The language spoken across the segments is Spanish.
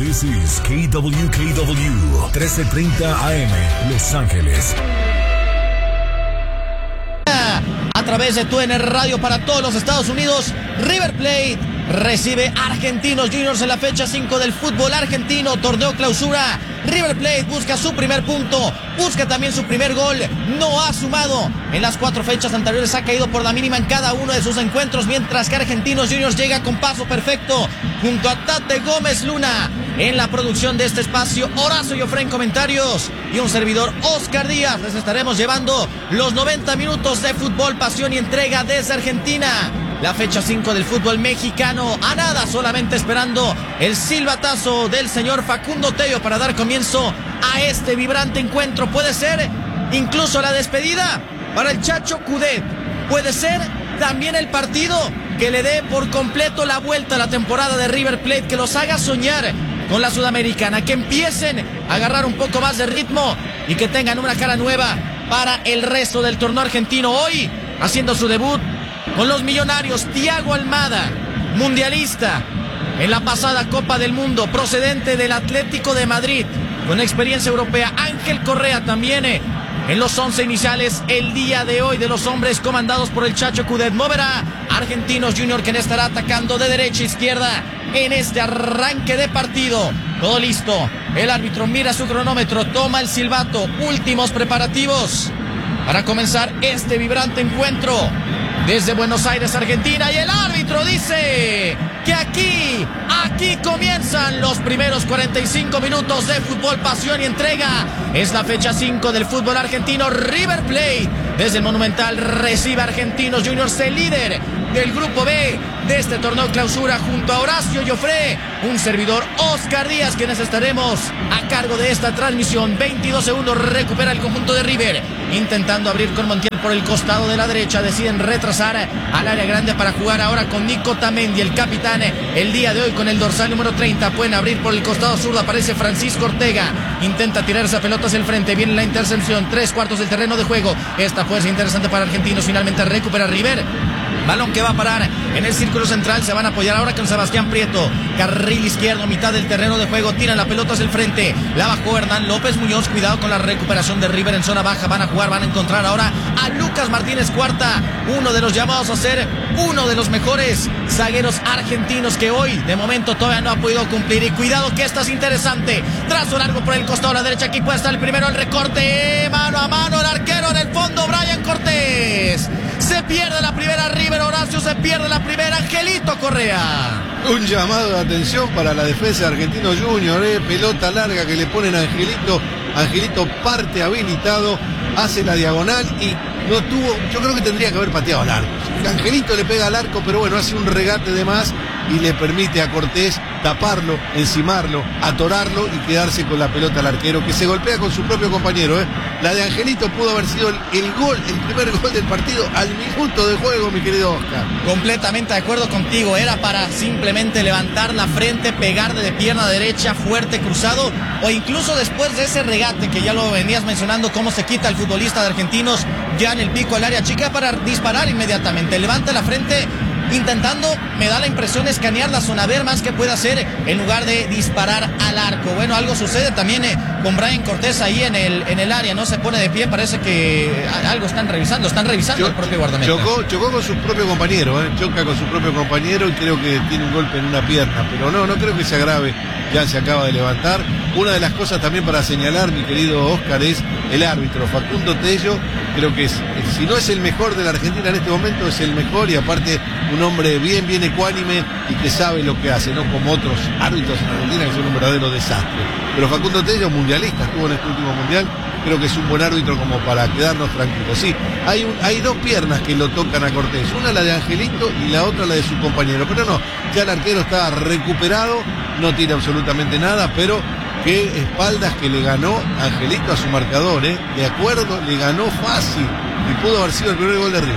This is KWKW 1330 AM, Los Ángeles. A través de TUN Radio para todos los Estados Unidos, River Plate recibe Argentinos Juniors en la fecha 5 del fútbol argentino, torneo clausura. River Plate busca su primer punto, busca también su primer gol. No ha sumado en las 4 fechas anteriores, ha caído por la mínima en cada uno de sus encuentros, mientras que Argentinos Juniors llega con paso perfecto junto a Tate Gómez Luna en la producción de este espacio, Horacio Joffre en comentarios y un servidor, Oscar Díaz. Les estaremos llevando los 90 minutos de fútbol, pasión y entrega desde Argentina. La fecha 5 del fútbol mexicano, a nada, solamente esperando el silbatazo del señor Facundo Tello para dar comienzo a este vibrante encuentro. Puede ser incluso la despedida para el Chacho Coudet. Puede ser también el partido que le dé por completo la vuelta a la temporada de River Plate, que los haga soñar con la Sudamericana, que empiecen a agarrar un poco más de ritmo y que tengan una cara nueva para el resto del torneo argentino. Hoy, haciendo su debut con los millonarios, Thiago Almada, mundialista en la pasada Copa del Mundo, procedente del Atlético de Madrid, con experiencia europea. Ángel Correa también en los 11 iniciales el día de hoy de los hombres comandados por el Chacho Coudet. Moverá Argentinos Junior, quien estará atacando de derecha a izquierda en este arranque de partido. Todo listo, el árbitro mira su cronómetro, toma el silbato, últimos preparativos para comenzar este vibrante encuentro desde Buenos Aires, Argentina, y el árbitro dice que aquí comienzan los primeros 45 minutos de fútbol, pasión y entrega. Es la fecha 5 del fútbol argentino. River Plate desde el Monumental recibe a Argentinos Juniors, el líder del grupo B de este torneo clausura, junto a Horacio Joffre, un servidor, Oscar Díaz, quienes estaremos a cargo de esta transmisión. 22 segundos, recupera el conjunto de River, intentando abrir con Montiel por el costado de la derecha. Deciden retrasar al área grande para jugar ahora con Nico Tamendi, el capitán el día de hoy con el dorsal número 30. Pueden abrir por el costado zurdo, aparece Francisco Ortega, intenta tirarse a pelotas el frente, viene la intercepción, 3/4 del terreno de juego. Esta puede ser interesante para Argentinos. Finalmente recupera River, balón que va a parar en el círculo central. Se van a apoyar ahora con Sebastián Prieto, carril izquierdo, mitad del terreno de juego. Tiran la pelota hacia el frente, la bajó Hernán López Muñoz. Cuidado con la recuperación de River en zona baja. Van a jugar, van a encontrar ahora a Lucas Martínez Cuarta, uno de los llamados a ser uno de los mejores zagueros argentinos, que hoy de momento todavía no ha podido cumplir. Y cuidado que esta es interesante, trazo largo por el costado de la derecha. Aquí puede estar el primero, el recorte mano a mano, el arquero en el fondo, Brian Cortés. Se pierde la primera River, Horacio, se pierde la primera Angelito Correa. Un llamado de atención para la defensa de Argentinos Juniors, pelota larga que le ponen a Angelito. Angelito parte habilitado, hace la diagonal y no tuvo, yo creo que tendría que haber pateado al arco. Angelito le pega al arco, pero bueno, hace un regate de más y le permite a Cortés taparlo, encimarlo, atorarlo y quedarse con la pelota al arquero, que se golpea con su propio compañero. La de Angelito pudo haber sido el gol, el primer gol del partido al minuto de juego, mi querido Oscar. Completamente de acuerdo contigo, era para simplemente levantar la frente, pegar de pierna derecha, fuerte, cruzado, o incluso después de ese regate que ya lo venías mencionando, cómo se quita el futbolista de Argentinos ya en el pico al área chica para disparar inmediatamente. Levanta la frente, intentando, me da la impresión, escanear la zona, ver más que puede hacer en lugar de disparar al arco. Bueno, algo sucede también con Brian Cortés ahí en el área, no se pone de pie, parece que algo están revisando el propio guardameta. Chocó con su propio compañero, choca con su propio compañero y creo que tiene un golpe en una pierna, pero no creo que se agrave, ya se acaba de levantar. Una de las cosas también para señalar, mi querido Oscar, es el árbitro, Facundo Tello. Creo que si no es el mejor de la Argentina en este momento, es el mejor, y aparte un hombre bien ecuánime y que sabe lo que hace, no como otros árbitros en Argentina que son un verdadero desastre. Pero Facundo Tello, mundialista, estuvo en este último mundial, creo que es un buen árbitro como para quedarnos tranquilos. Sí, hay dos piernas que lo tocan a Cortés, una la de Angelito y la otra la de su compañero, pero no, ya el arquero está recuperado, no tiene absolutamente nada, pero qué espaldas que le ganó Angelito a su marcador, de acuerdo, le ganó fácil y pudo haber sido el primer gol de River.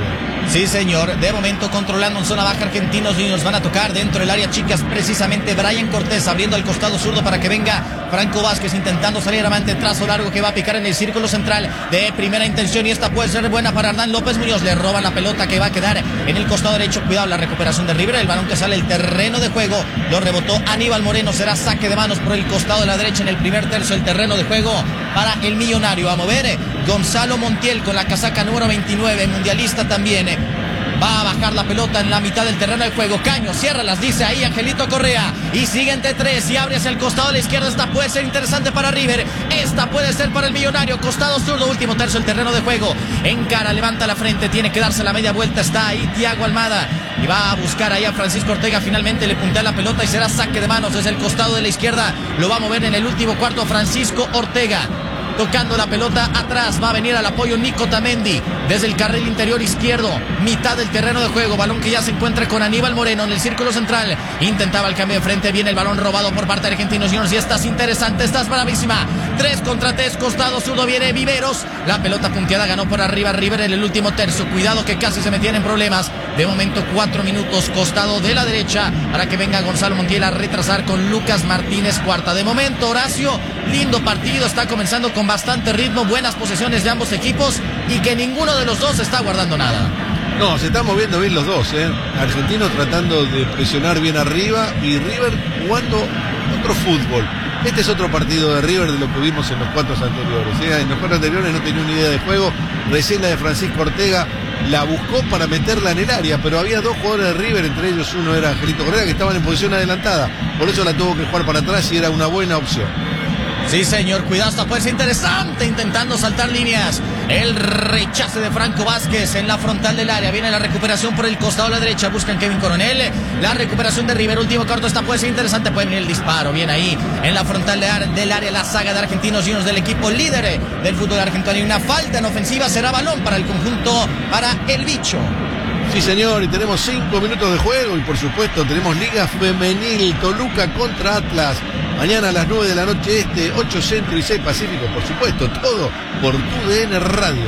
Sí, señor. De momento controlando en zona baja Argentinos Juniors. Van a tocar dentro del área chicas precisamente Brian Cortés abriendo al costado zurdo para que venga Franco Vázquez intentando salir avante, trazo largo que va a picar en el círculo central de primera intención y esta puede ser buena para Hernán López Muñoz. Le roban la pelota que va a quedar en el costado derecho. Cuidado la recuperación de River. El balón que sale del terreno de juego lo rebotó Aníbal Moreno. Será saque de manos por el costado de la derecha en el primer tercio del terreno de juego para el millonario. A mover Gonzalo Montiel con la casaca número 29, mundialista también. Va a bajar la pelota en la mitad del terreno de juego. Caño, cierra las, dice ahí Angelito Correa. Y sigue entre tres y abre hacia el costado de la izquierda. Esta puede ser interesante para River. Esta puede ser para el millonario. Costado zurdo, último tercio del terreno de juego. Encara, levanta la frente, tiene que darse la media vuelta. Está ahí Thiago Almada. Y va a buscar ahí a Francisco Ortega. Finalmente le puntea la pelota y será saque de manos desde el costado de la izquierda. Lo va a mover en el último cuarto Francisco Ortega. Tocando la pelota atrás, va a venir al apoyo Nico Tamendi desde el carril interior izquierdo, mitad del terreno de juego, balón que ya se encuentra con Aníbal Moreno en el círculo central, intentaba el cambio de frente, viene el balón robado por parte de Argentinos Juniors y estás interesante, estás bravísima, 3 contra 3, costado zurdo viene Viveros, la pelota punteada ganó por arriba River en el último tercio, cuidado que casi se metían en problemas, de momento 4 minutos, costado de la derecha, para que venga Gonzalo Montiel a retrasar con Lucas Martínez cuarta, de momento Horacio, lindo partido, está comenzando con bastante ritmo, buenas posesiones de ambos equipos y que ninguno de los dos está guardando nada. No, se están moviendo bien los dos, Argentinos tratando de presionar bien arriba y River jugando otro fútbol. Este es otro partido de River de lo que vimos en los 4 anteriores. En los 4 anteriores no tenía una idea de juego, recién la de Francisco Ortega la buscó para meterla en el área, pero había 2 jugadores de River, entre ellos uno era Angelito Correa, que estaban en posición adelantada, por eso la tuvo que jugar para atrás y era una buena opción. Sí, señor, cuidado, esta puede ser interesante, intentando saltar líneas. El rechace de Franco Vázquez en la frontal del área. Viene la recuperación por el costado de la derecha. Buscan Kevin Coronel. La recuperación de River, último cuarto. Esta puede ser interesante. Puede venir el disparo. Bien ahí en la frontal del área. La saga de Argentinos Juniors del equipo líder del fútbol argentino. Y una falta en ofensiva. Será balón para el conjunto, para el bicho. Sí, señor, y tenemos 5 minutos de juego y por supuesto tenemos Liga Femenil, Toluca contra Atlas. Mañana a las 9 de la noche 8 Centro y 6 Pacífico, por supuesto, todo por TUDN Radio.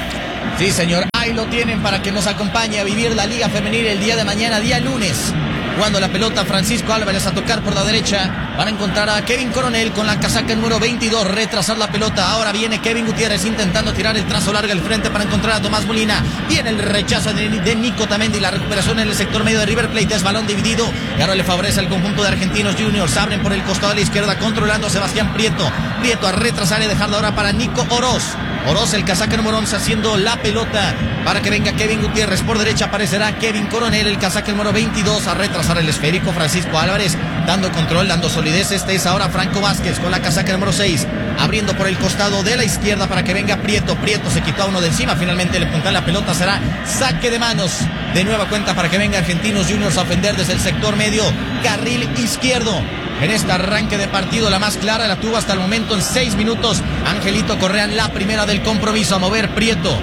Sí, señor, ahí lo tienen para que nos acompañe a vivir la Liga Femenil el día de mañana, día lunes. Jugando la pelota Francisco Álvarez a tocar por la derecha. Van a encontrar a Kevin Coronel con la casaca número 22. Retrasar la pelota. Ahora viene Kevin Gutiérrez intentando tirar el trazo largo al frente para encontrar a Tomás Molina. Viene el rechazo de Nico Tamendi. La recuperación en el sector medio de River Plate. Es balón dividido. Y ahora le favorece al conjunto de Argentinos Juniors. Abren por el costado de la izquierda controlando a Sebastián Prieto. Prieto a retrasar y dejarla ahora para Nico Oroz. Oroz, el casaca número 11, haciendo la pelota para que venga Kevin Gutiérrez. Por derecha aparecerá Kevin Coronel, el casaca número 22, a retrasar el esférico. Francisco Álvarez dando control, dando solidez. Este es ahora Franco Vázquez con la casaca número 6, abriendo por el costado de la izquierda para que venga Prieto. Prieto se quitó a uno de encima, finalmente le punta la pelota. Será saque de manos de nueva cuenta para que venga Argentinos Juniors a ofender desde el sector medio, carril izquierdo. En este arranque de partido, la más clara la tuvo hasta el momento en 6 minutos. Angelito Correa, la primera del compromiso, a mover Prieto.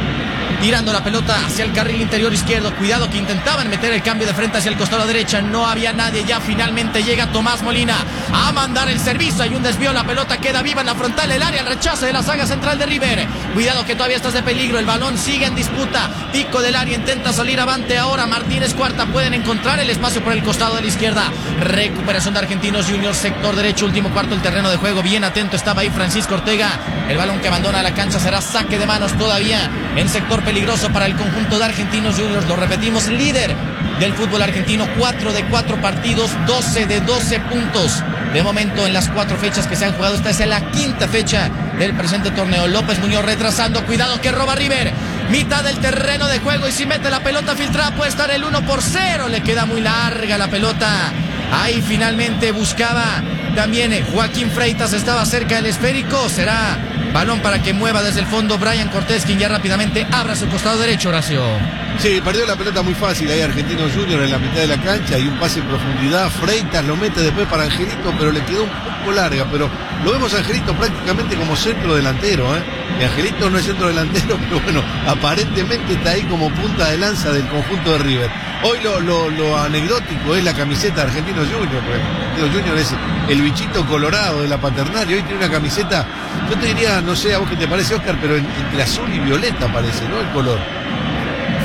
Tirando la pelota hacia el carril interior izquierdo. Cuidado que intentaban meter el cambio de frente hacia el costado derecha. No había nadie. Ya finalmente llega Tomás Molina a mandar el servicio. Hay un desvío. La pelota queda viva en la frontal del área. El rechazo de la saga central de River. Cuidado que todavía estás de peligro. El balón sigue en disputa. Pico del área. Intenta salir avante ahora. Martínez cuarta. Pueden encontrar el espacio por el costado de la izquierda. Recuperación de Argentinos Juniors. Sector derecho. Último cuarto el terreno de juego. Bien atento estaba ahí Francisco Ortega. El balón que abandona la cancha será saque de manos todavía en sector peligroso para el conjunto de Argentinos Juniors. Lo repetimos, líder del fútbol argentino, 4 de 4 partidos, 12 de 12 puntos. De momento en las 4 fechas que se han jugado, esta es la 5ª fecha del presente torneo. López Muñoz retrasando, cuidado que roba River. Mitad del terreno de juego y si mete la pelota filtrada puede estar el 1-0. Le queda muy larga la pelota. Ahí finalmente buscaba también Joaquín Freitas, estaba cerca del esférico. Será balón para que mueva desde el fondo Brian Cortés, quien ya rápidamente abra su costado derecho, Horacio. Sí, perdió la pelota muy fácil ahí Argentinos Juniors en la mitad de la cancha y un pase en profundidad. Freitas lo mete después para Angelito, pero le quedó un poco larga. Pero lo vemos a Angelito prácticamente como centro delantero, Y Angelito no es centro delantero, pero bueno, aparentemente está ahí como punta de lanza del conjunto de River. Hoy lo anecdótico es la camiseta de Argentinos Juniors, porque Argentinos Juniors es el bichito colorado de la Paternaria. Hoy tiene una camiseta, yo te diría, no sé a vos qué te parece, Oscar, pero entre azul y violeta parece, ¿no? El color.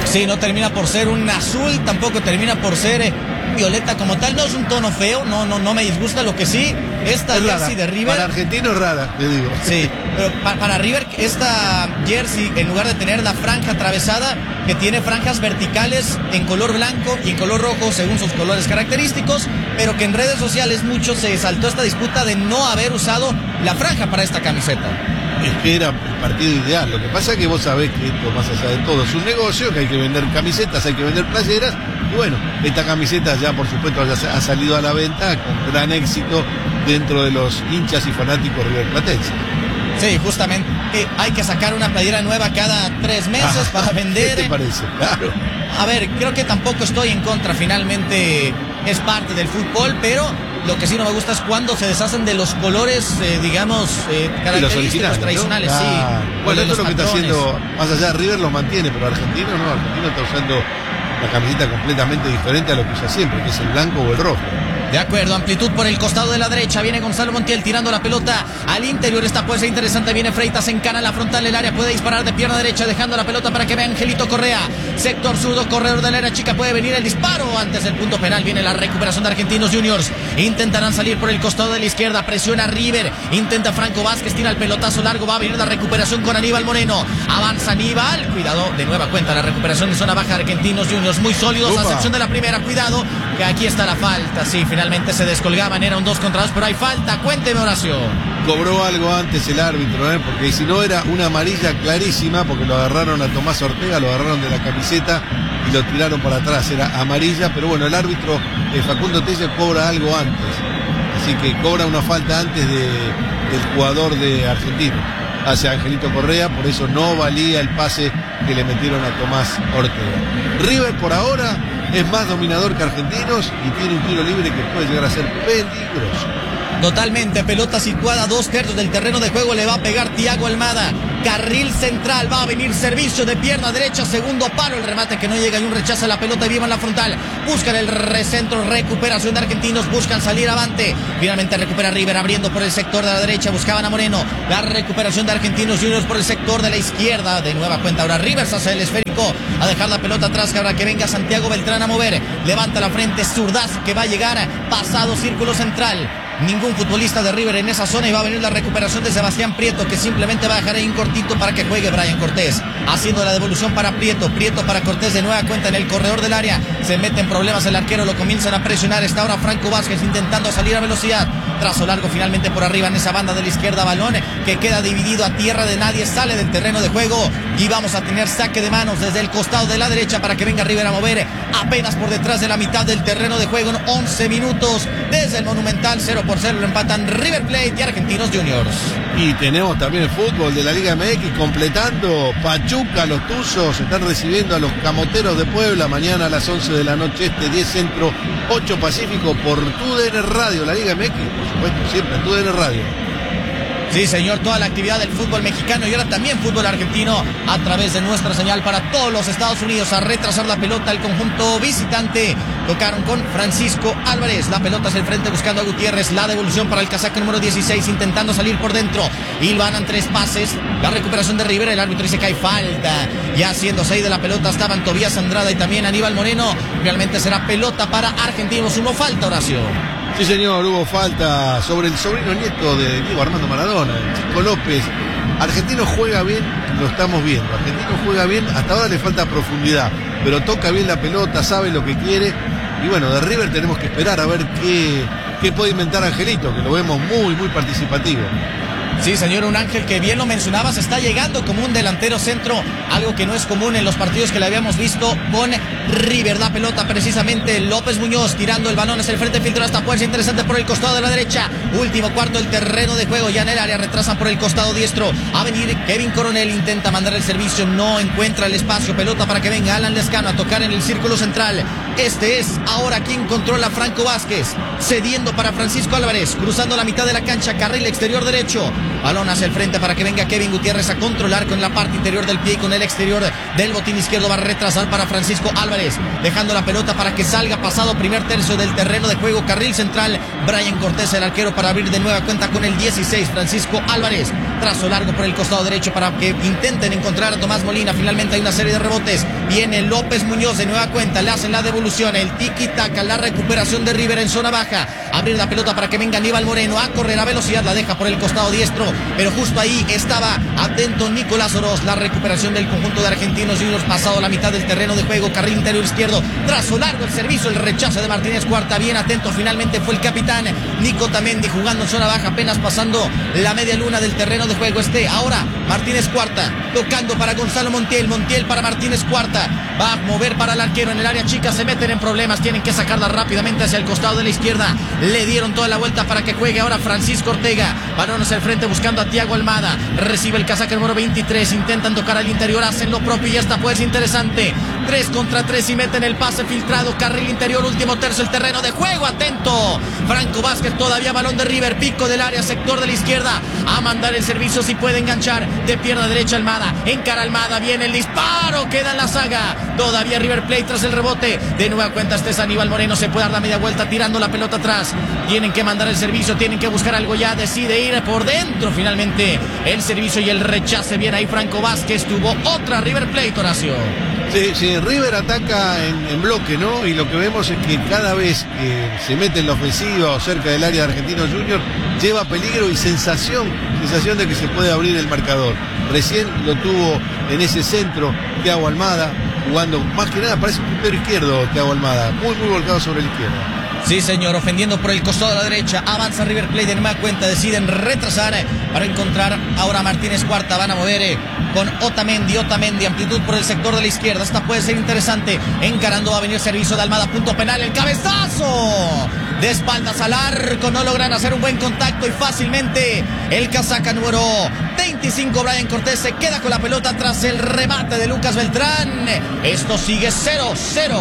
Sí, no termina por ser un azul, tampoco termina por ser violeta como tal. No es un tono feo, no me disgusta. Lo que sí, esta es jersey rara. de River. Para argentino es rara, le digo. Sí, pero para River, esta jersey, en lugar de tener la franja atravesada, que tiene franjas verticales en color blanco y en color rojo, según sus colores característicos, pero que en redes sociales mucho se saltó esta disputa de no haber usado la franja para esta camiseta. Es que era el partido ideal. Lo que pasa es que vos sabés que esto, más allá de todo, es un negocio, que hay que vender camisetas, hay que vender playeras. Y bueno, esta camiseta ya por supuesto ya ha salido a la venta con gran éxito dentro de los hinchas y fanáticos riverplatenses. Sí, justamente. Hay que sacar una playera nueva cada 3 meses para vender. ¿Qué te parece? Claro. A ver, creo que tampoco estoy en contra, finalmente es parte del fútbol, pero lo que sí no me gusta es cuando se deshacen de los colores, digamos, característicos tradicionales. ¿no? Sí. Bueno, esto es lo que está patrones. haciendo, más allá, River lo mantiene, pero Argentino no, Argentino está usando una camiseta completamente diferente a lo que usa siempre, que es el blanco o el rojo. De acuerdo, amplitud por el costado de la derecha. Viene Gonzalo Montiel tirando la pelota al interior. Esta puede ser interesante. Viene Freitas, encana la frontal del área. Puede disparar de pierna derecha, dejando la pelota para que vea Angelito Correa. Sector zurdo, corredor del área chica. Puede venir el disparo antes del punto penal. Viene la recuperación de Argentinos Juniors. Intentarán salir por el costado de la izquierda. Presiona River. Intenta Franco Vázquez. Tira el pelotazo largo. Va a venir la recuperación con Aníbal Moreno. Avanza Aníbal. Cuidado, de nueva cuenta la recuperación en zona baja. Argentinos Juniors muy sólidos. A excepción de la primera. Cuidado, que aquí está la falta. Sí, finalmente se descolgaban, era un 2 contra 2, pero hay falta. Cuénteme, Horacio. Cobró algo antes el árbitro, porque si no era una amarilla clarísima, porque lo agarraron a Tomás Ortega, lo agarraron de la camiseta y lo tiraron para atrás, era amarilla, pero bueno, el árbitro Facundo Telle cobra algo antes, así que cobra una falta antes del jugador de Argentino hacia Angelito Correa, por eso no valía el pase que le metieron a Tomás Ortega. River por ahora es más dominador que Argentinos y tiene un tiro libre que puede llegar a ser peligroso. Totalmente, pelota situada a 2/3 del terreno de juego, le va a pegar Thiago Almada. Carril central, va a venir servicio de pierna derecha, segundo palo, el remate que no llega y un rechaza la pelota y viva en la frontal. Buscan el recentro, recuperación de Argentinos, buscan salir avante. Finalmente recupera River abriendo por el sector de la derecha, buscaban a Moreno. La recuperación de Argentinos Juniors por el sector de la izquierda. De nueva cuenta ahora Rivers hace el esférico a dejar la pelota atrás, que ahora que venga Santiago Beltrán a mover. Levanta la frente, zurdazo que va a llegar pasado círculo central. Ningún futbolista de River en esa zona y va a venir la recuperación de Sebastián Prieto, que simplemente va a dejar ahí un cortito para que juegue Brian Cortés. Haciendo la devolución para Prieto, Prieto para Cortés de nueva cuenta en el corredor del área. Se mete en problemas el arquero, lo comienzan a presionar. Está ahora Franco Vázquez intentando salir a velocidad. Trazo largo finalmente por arriba en esa banda de la izquierda, balón que queda dividido a tierra de nadie, sale del terreno de juego y vamos a tener saque de manos desde el costado de la derecha para que venga River a mover apenas por detrás de la mitad del terreno de juego en 11 minutos desde el Monumental. 0-0 lo empatan River Plate y Argentinos Juniors. Y tenemos también el fútbol de la Liga MX completando. Pachuca, los Tuzos están recibiendo a los Camoteros de Puebla mañana a las 11 de la noche, 10 Centro, 8 Pacífico, por TUDN Radio, la Liga MX, por supuesto, siempre en TUDN Radio. Sí, señor, toda la actividad del fútbol mexicano y ahora también fútbol argentino a través de nuestra señal para todos los Estados Unidos. A retrasar la pelota el conjunto visitante. Tocaron con Francisco Álvarez. La pelota hacia el frente buscando a Gutiérrez. La devolución para el casaco número 16 intentando salir por dentro. Hilvanan 3 pases. La recuperación de Rivera. El árbitro dice que hay falta. Ya haciéndose ahí de la pelota estaban Tobías Andrada y también Aníbal Moreno. Realmente será pelota para Argentinos. Hubo falta, Horacio. Sí, señor, hubo falta sobre el sobrino nieto de Diego Armando Maradona, Chico López. Argentino juega bien, lo estamos viendo. Argentino juega bien, hasta ahora le falta profundidad, pero toca bien la pelota, sabe lo que quiere. Y bueno, de River tenemos que esperar a ver qué puede inventar Angelito, que lo vemos muy, muy participativo. Sí, señor, un Ángel que bien lo mencionabas, está llegando como un delantero centro, algo que no es común en los partidos que le habíamos visto con River. La pelota precisamente López Muñoz tirando el balón hacia el frente, filtro hasta fuerza interesante por el costado de la derecha. Último cuarto del terreno de juego, ya en el área, retrasan por el costado diestro. A venir Kevin Coronel, intenta mandar el servicio, no encuentra el espacio, pelota para que venga Alan Lescano a tocar en el círculo central. Este es ahora quien controla Franco Vázquez, cediendo para Francisco Álvarez, cruzando la mitad de la cancha, carril exterior derecho. Balón hacia el frente para que venga Kevin Gutiérrez a controlar con la parte interior del pie y con el exterior del botín izquierdo. Va a retrasar para Francisco Álvarez, dejando la pelota para que salga pasado primer tercio del terreno de juego. Carril central, Brian Cortés, el arquero, para abrir de nueva cuenta con el 16, Francisco Álvarez. Trazo largo por el costado derecho para que intenten encontrar a Tomás Molina. Finalmente hay una serie de rebotes. Viene López Muñoz de nueva cuenta, le hacen la devolución, el tiki-taka, la recuperación de River en zona baja. Abrir la pelota para que venga Aníbal Moreno a correr a velocidad, la deja por el costado diestro, pero justo ahí estaba atento Nicolás Oroz. La recuperación del conjunto de Argentinos Juniors pasado la mitad del terreno de juego, carril interior izquierdo, trazo largo el servicio, el rechazo de Martínez Cuarta, bien atento, finalmente fue el capitán Nico Tamendi jugando en zona baja, apenas pasando la media luna del terreno de juego. Ahora Martínez Cuarta tocando para Gonzalo Montiel, Montiel para Martínez Cuarta, va a mover para el arquero en el área chica, se meten en problemas, tienen que sacarla rápidamente hacia el costado de la izquierda, le dieron toda la vuelta para que juegue ahora Francisco Ortega, balón hacia el frente buscando a Thiago Almada, recibe el casaca número 23, intentan tocar al interior, hacen lo propio y esta puede ser interesante, 3 contra 3 y meten el pase filtrado, carril interior, último tercio el terreno de juego, atento Franco Vázquez, todavía balón de River, pico del área, sector de la izquierda, a mandar el servicio si puede enganchar, de pierna derecha Almada, encara Almada, viene el disparo, queda en la saga, todavía River Plate tras el rebote, de nueva cuenta este es Aníbal Moreno, se puede dar la media vuelta tirando la pelota atrás, tienen que mandar el servicio, tienen que buscar algo ya, decide ir por dentro, finalmente el servicio y el rechace, bien ahí Franco Vázquez, tuvo otra River Plate, Horacio. Sí, River ataca en bloque, ¿no? Y lo que vemos es que cada vez que se mete en la ofensiva o cerca del área de Argentinos Juniors, lleva peligro y sensación de que se puede abrir el marcador. Recién lo tuvo en ese centro Thiago Almada, jugando más que nada, parece un puntero izquierdo Thiago Almada, muy volcado sobre la izquierda. Sí, señor, ofendiendo por el costado de la derecha, avanza River Plate de nueva cuenta, deciden retrasar para encontrar ahora a Martínez Cuarta, van a mover con Otamendi, amplitud por el sector de la izquierda, esta puede ser interesante, encarando va a venir el servicio de Almada, punto penal, el cabezazo, de espaldas al arco, no logran hacer un buen contacto y fácilmente el casaca número 25, Brian Cortés, se queda con la pelota tras el remate de Lucas Beltrán, esto sigue 0-0.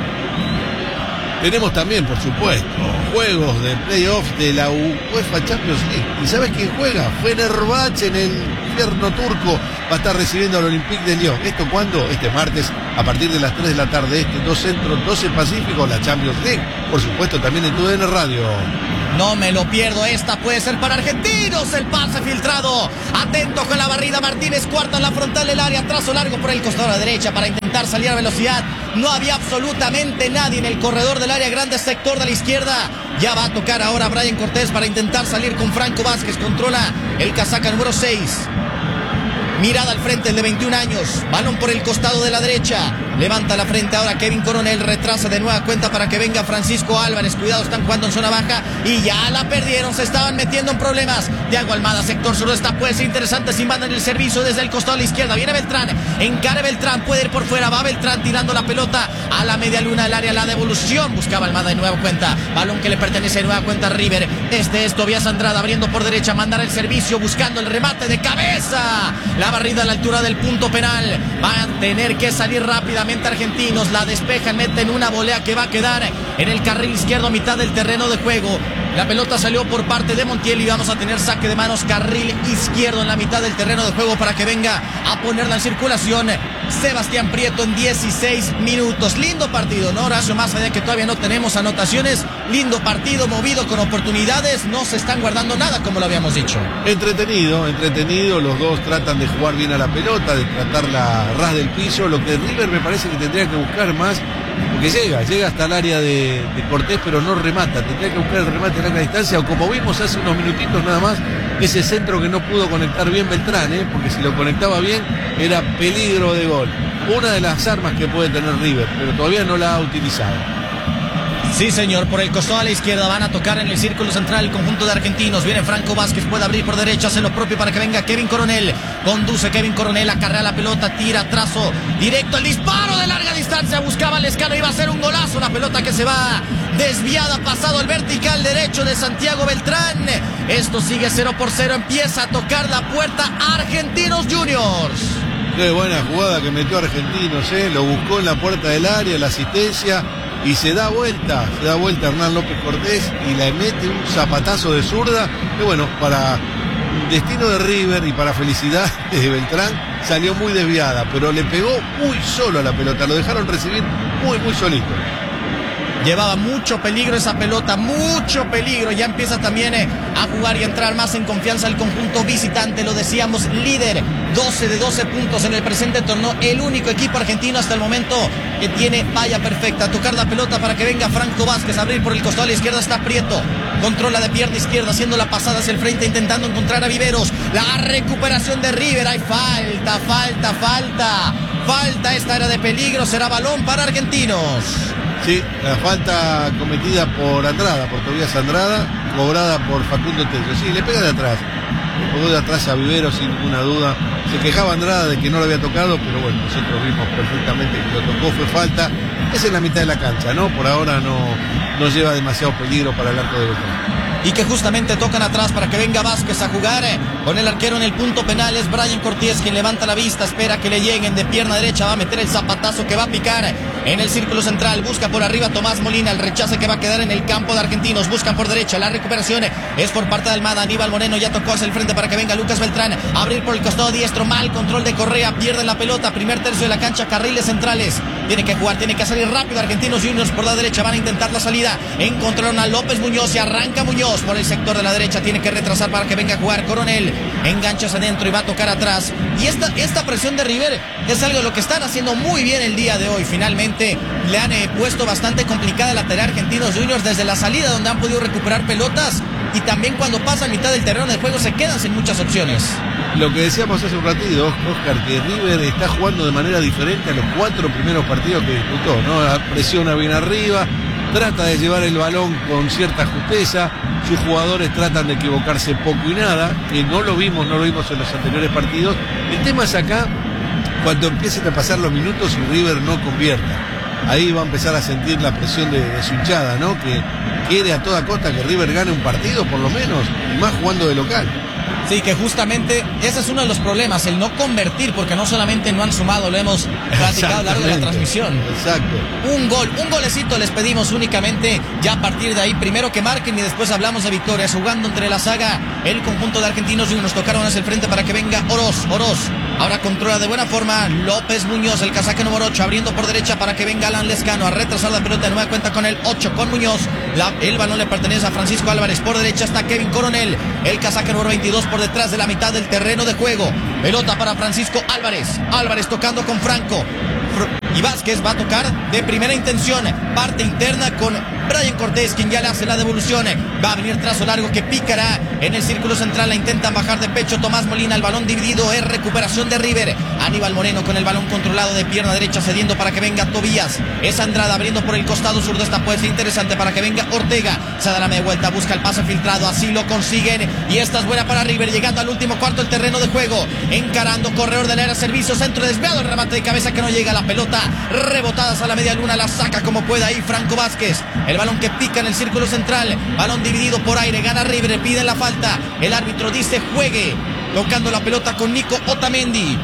Tenemos también, por supuesto, juegos de playoffs de la UEFA Champions League. ¿Y sabes quién juega? Fenerbahce en el infierno turco. Va a estar recibiendo al Olympique de Lyon. ¿Esto cuándo? Este martes, a partir de las 3 de la tarde. 2 Centro, 12 Pacífico, la Champions League. Por supuesto, también en TUDN Radio. No me lo pierdo, esta puede ser para Argentinos, el pase filtrado, atento con la barrida Martínez Cuarta en la frontal del área, trazo largo por el costado a la derecha para intentar salir a velocidad, no había absolutamente nadie en el corredor del área grande, sector de la izquierda, ya va a tocar ahora Brian Cortés para intentar salir con Franco Vázquez, controla el casaca número 6. Mirada al frente, el de 21 años. Balón por el costado de la derecha. Levanta la frente ahora Kevin Coronel. Retrasa de nueva cuenta para que venga Francisco Álvarez. Cuidado, están jugando en zona baja. Y ya la perdieron. Se estaban metiendo en problemas. Thiago Almada, sector sur. Esta puede ser interesante. Sin banda en el servicio desde el costado a la izquierda. Viene Beltrán. Encare Beltrán. Puede ir por fuera. Va Beltrán tirando la pelota a la media luna del área. La devolución. Buscaba Almada de nueva cuenta. Balón que le pertenece de nueva cuenta a River. Este es Tobias Andrada abriendo por derecha. Mandar el servicio. Buscando el remate de cabeza. La barrida a la altura del punto penal. Van a tener que salir rápidamente Argentinos. La despejan, meten una volea que va a quedar en el carril izquierdo a mitad del terreno de juego. La pelota salió por parte de Montiel y vamos a tener saque de manos carril izquierdo en la mitad del terreno de juego para que venga a ponerla en circulación Sebastián Prieto en 16 minutos. Lindo partido, ¿no, Horacio? Más allá de que todavía no tenemos anotaciones, lindo partido, movido con oportunidades, no se están guardando nada como lo habíamos dicho. Entretenido, los dos tratan de jugar bien a la pelota, de tratarla a ras del piso, lo que River me parece que tendría que buscar más, porque llega hasta el área de Cortés, pero no remata, tendría que buscar el remate a larga distancia, o como vimos hace unos minutitos nada más, ese centro que no pudo conectar bien Beltrán, porque si lo conectaba bien era peligro de gol. Una de las armas que puede tener River, pero todavía no la ha utilizado. Sí, señor, por el costado a la izquierda van a tocar en el círculo central el conjunto de Argentinos. Viene Franco Vázquez, puede abrir por derecha, hace lo propio para que venga Kevin Coronel. Conduce Kevin Coronel, acarrea la pelota, tira, trazo directo, el disparo de larga distancia, buscaba Lescano, iba a ser un golazo, la pelota que se va desviada, pasado el vertical derecho de Santiago Beltrán. Esto sigue 0-0, empieza a tocar la puerta Argentinos Juniors. Qué buena jugada que metió Argentinos, lo buscó en la puerta del área, la asistencia. Y se da vuelta Hernán López Cortés y le mete un zapatazo de zurda, que bueno, para destino de River y para felicidad de Beltrán salió muy desviada, pero le pegó muy solo a la pelota, lo dejaron recibir muy solito. Llevaba mucho peligro esa pelota, mucho peligro. Ya empieza también a jugar y a entrar más en confianza el conjunto visitante. Lo decíamos, líder, 12 de 12 puntos en el presente torneo. El único equipo argentino hasta el momento que tiene valla perfecta. Tocar la pelota para que venga Franco Vázquez. Abrir por el costado a la izquierda está Prieto. Controla de pierna izquierda, haciendo la pasada hacia el frente, intentando encontrar a Viveros. La recuperación de River. Hay falta. Esta era de peligro. Será balón para Argentinos. Sí, la falta cometida por Andrada, por Tobías Andrada, cobrada por Facundo Tello. Sí, le pega de atrás. Le pegó de atrás a Vivero sin ninguna duda. Se quejaba Andrada de que no lo había tocado, pero bueno, nosotros vimos perfectamente que lo tocó, fue falta. Es en la mitad de la cancha, ¿no? Por ahora no lleva demasiado peligro para el arco de Beltrán. Y que justamente tocan atrás para que venga Vázquez a jugar con el arquero en el punto penal. Es Brian Cortés quien levanta la vista, espera que le lleguen de pierna derecha, va a meter el zapatazo que va a picar en el círculo central, busca por arriba Tomás Molina, el rechace que va a quedar en el campo de Argentinos, buscan por derecha, la recuperación es por parte de Almada. Aníbal Moreno ya tocó hacia el frente para que venga Lucas Beltrán, abrir por el costado diestro, mal control de Correa, pierden la pelota, primer tercio de la cancha, carriles centrales, tiene que jugar, tiene que salir rápido Argentinos Juniors por la derecha, van a intentar la salida, encontraron a López Muñoz y arranca Muñoz por el sector de la derecha, tiene que retrasar para que venga a jugar Coronel, engancha hacia adentro y va a tocar atrás, y esta presión de River es algo de lo que están haciendo muy bien el día de hoy. Finalmente le han puesto bastante complicada la tarea a Argentinos Juniors desde la salida, donde han podido recuperar pelotas, y también cuando pasan mitad del terreno de juego se quedan sin muchas opciones. Lo que decíamos hace un ratito, Oscar, que River está jugando de manera diferente a los 4 primeros partidos que disputó, ¿no? Presiona bien arriba, trata de llevar el balón con cierta justeza, sus jugadores tratan de equivocarse poco y nada, que no lo vimos en los anteriores partidos. El tema es acá, cuando empiecen a pasar los minutos y River no convierta. Ahí va a empezar a sentir la presión de su hinchada, ¿no? Que quiere a toda costa que River gane un partido, por lo menos, y más jugando de local. Sí, que justamente ese es uno de los problemas, el no convertir, porque no solamente no han sumado, lo hemos platicado a lo largo de la transmisión. Exacto. Un golecito les pedimos únicamente, ya a partir de ahí, primero que marquen y después hablamos de victorias, jugando entre la saga, el conjunto de Argentinos y nos tocaron hacia el frente para que venga Oroz, ahora controla de buena forma López Muñoz, el casaque número 8, abriendo por derecha para que venga Alan Lescano a retrasar la pelota, de nueva cuenta con el 8, con Muñoz, el balón le pertenece a Francisco Álvarez, por derecha está Kevin Coronel, el casaque número 22 por detrás de la mitad del terreno de juego, pelota para Francisco Álvarez tocando con Franco, y Vázquez va a tocar de primera intención, parte interna con Brian Cortés, quien ya le hace la devolución, va a venir trazo largo que picará en el círculo central, la intentan bajar de pecho Tomás Molina, el balón dividido, es recuperación de River, Aníbal Moreno con el balón controlado de pierna derecha, cediendo para que venga Tobías, es Andrada abriendo por el costado zurdo, esta puede ser interesante para que venga Ortega, se da la media vuelta, busca el pase filtrado, así lo consiguen, y esta es buena para River, llegando al último cuarto del terreno de juego, encarando corredor del área, servicio, centro desviado, el remate de cabeza que no llega a la pelota, rebotadas a la media luna, la saca como puede ahí Franco Vázquez, el balón que pica en el círculo central, balón dividido por aire, gana River, pide la falta, el árbitro dice juegue, tocando la pelota con Nico Otamendi,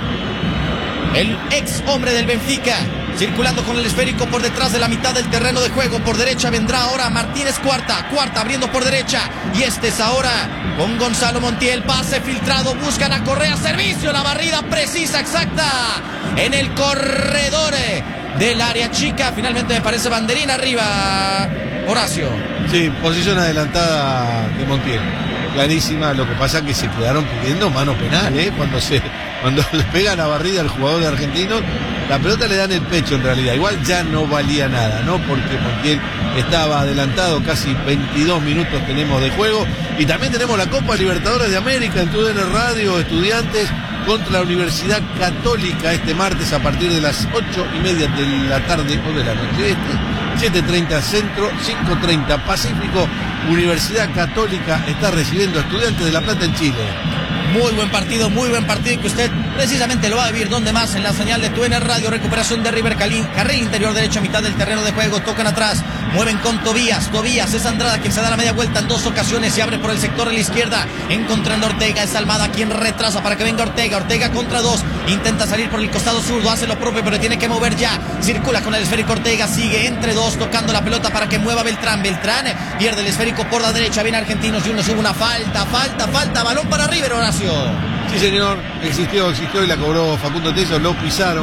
el ex hombre del Benfica, circulando con el esférico por detrás de la mitad del terreno de juego, por derecha vendrá ahora Martínez Cuarta abriendo por derecha, y este es ahora con Gonzalo Montiel, pase filtrado, buscan a Correa, servicio, la barrida precisa, exacta, en el corredor del área chica, finalmente me parece banderina arriba, Horacio. Sí, posición adelantada de Montiel, clarísima, lo que pasa es que se quedaron pidiendo mano penal, cuando le pega la barrida al jugador de Argentinos, la pelota le da en el pecho en realidad, igual ya no valía nada, ¿no? Porque Montiel estaba adelantado, casi 22 minutos tenemos de juego, y también tenemos la Copa Libertadores de América en TUDN Radio, Estudiantes contra la Universidad Católica este martes a partir de las 8:30 de la tarde o de la noche 7:30 Centro, 5:30 Pacífico. Universidad Católica está recibiendo a Estudiantes de La Plata en Chile. Muy buen partido y que usted precisamente lo va a vivir. ¿Dónde más? En la señal de TUN Radio. Recuperación de River, carril interior derecho a mitad del terreno de juego. Tocan atrás, mueven con Tobías es Andrada quien se da la media vuelta en 2 ocasiones. Se abre por el sector de la izquierda, encontrando a Ortega. Es Almada quien retrasa para que venga Ortega contra 2. Intenta salir por el costado zurdo, hace lo propio pero tiene que mover ya. Circula con el esférico Ortega, sigue entre 2 tocando la pelota para que mueva Beltrán pierde el esférico por la derecha. Viene Argentinos Juniors, hubo una falta. Balón para River, Horacio. Sí, señor, existió y la cobró Facundo Tello. Lo pisaron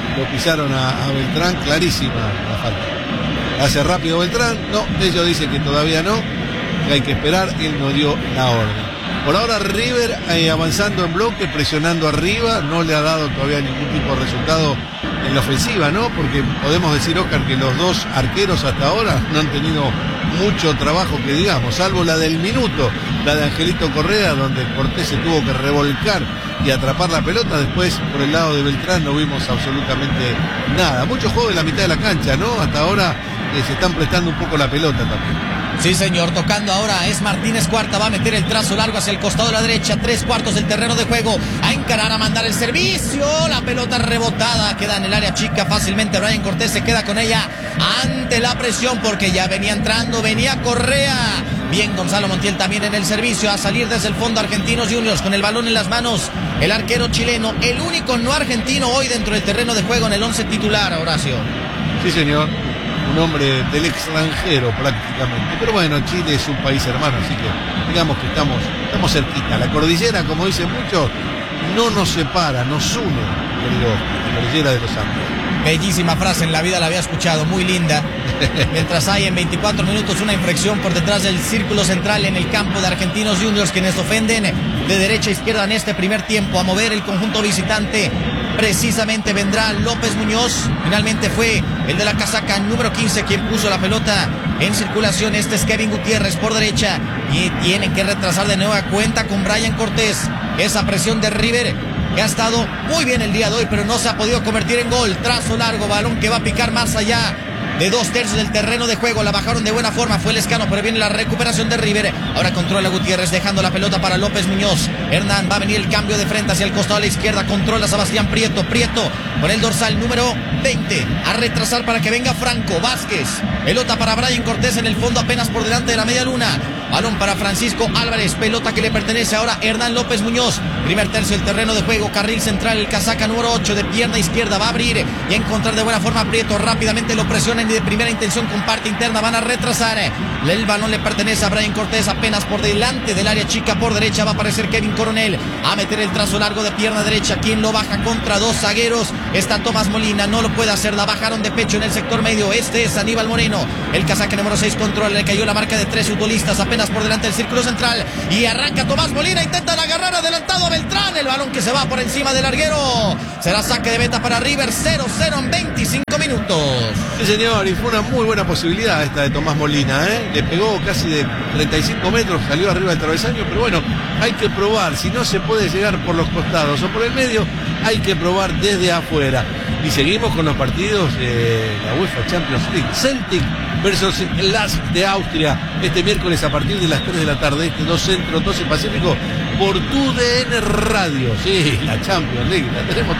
a Beltrán, clarísima la falta. Hace rápido Beltrán, no, Tello dice que todavía no, que hay que esperar, él no dio la orden. Por ahora River avanzando en bloque, presionando arriba, no le ha dado todavía ningún tipo de resultado en la ofensiva, ¿no? Porque podemos decir, Oscar, que los 2 arqueros hasta ahora no han tenido mucho trabajo que digamos, salvo la del minuto, la de Angelito Correa, donde Cortés se tuvo que revolcar y atrapar la pelota. Después, por el lado de Beltrán, no vimos absolutamente nada. Mucho juego en la mitad de la cancha, ¿no? Hasta ahora se están prestando un poco la pelota también. Sí, señor, tocando ahora es Martínez Cuarta, va a meter el trazo largo hacia el costado de la derecha, 3/4 del terreno de juego, a encarar, a mandar el servicio, la pelota rebotada, queda en el área chica fácilmente. Brian Cortés se queda con ella ante la presión porque ya venía entrando, venía Correa. Bien, Gonzalo Montiel también en el servicio, a salir desde el fondo Argentinos Juniors con el balón en las manos. El arquero chileno, el único no argentino hoy dentro del terreno de juego en el 11 titular, Horacio. Sí, señor. Un hombre del extranjero prácticamente. Pero bueno, Chile es un país hermano, así que digamos que estamos cerquita. La cordillera, como dicen muchos, no nos separa, nos une, querido, la cordillera de los Andes. Bellísima frase, en la vida la había escuchado, muy linda. Mientras hay en 24 minutos una infracción por detrás del círculo central en el campo de Argentinos Juniors, quienes ofenden de derecha a izquierda en este primer tiempo. A mover el conjunto visitante, precisamente vendrá López Muñoz. Finalmente fue el de la casaca número 15 quien puso la pelota en circulación. Este es Kevin Gutiérrez por derecha y tienen que retrasar de nueva cuenta con Brian Cortés. Esa presión de River, que ha estado muy bien el día de hoy, pero no se ha podido convertir en gol. Trazo largo, balón que va a picar más allá de 2/3 del terreno de juego. La bajaron de buena forma, fue Lescano, pero viene la recuperación de River. Ahora controla Gutiérrez, dejando la pelota para López Muñoz. Hernán, va a venir el cambio de frente hacia el costado a la izquierda, controla Sebastián Prieto con el dorsal número 20, a retrasar para que venga Franco Vázquez. Pelota para Brian Cortés en el fondo, apenas por delante de la media luna. Balón para Francisco Álvarez, pelota que le pertenece ahora Hernán López Muñoz. Primer tercio del terreno de juego, carril central, el casaca número 8 de pierna izquierda, va a abrir y a encontrar de buena forma a Prieto. Rápidamente lo presionan y de primera intención con parte interna van a retrasar. El balón le pertenece a Brian Cortés, apenas por delante del área chica. Por derecha va a aparecer Kevin Coronel a meter el trazo largo de pierna derecha. Quien lo baja contra 2 zagueros está Tomás Molina, no lo puede hacer, la bajaron de pecho en el sector medio. Este es Aníbal Moreno, el casaca número 6 controla, le cayó la marca de 3 futbolistas apenas por delante del círculo central y arranca Tomás Molina, intentan agarrar adelantado a Beltrán, el balón que se va por encima del larguero. Será saque de meta para River, 0-0 en 25 minutos. Sí, señor, y fue una muy buena posibilidad esta de Tomás Molina, le pegó casi de 35 metros, salió arriba del travesaño, pero bueno, hay que probar, si no se puede llegar por los costados o por el medio, hay que probar desde afuera. Y seguimos con los partidos de la UEFA Champions League. Celtic versus Lask de Austria, este miércoles a partir de las 3 de la tarde, 2 Centro, 12 Pacífico, por TUDN Radio. Sí, la Champions League, la tenemos